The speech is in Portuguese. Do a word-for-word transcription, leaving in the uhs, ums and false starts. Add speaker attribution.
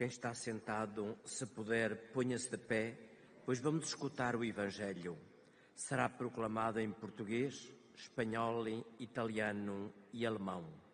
Speaker 1: Quem está sentado, se puder, ponha-se de pé, pois vamos escutar o Evangelho. Será proclamado em português, espanhol, italiano e alemão.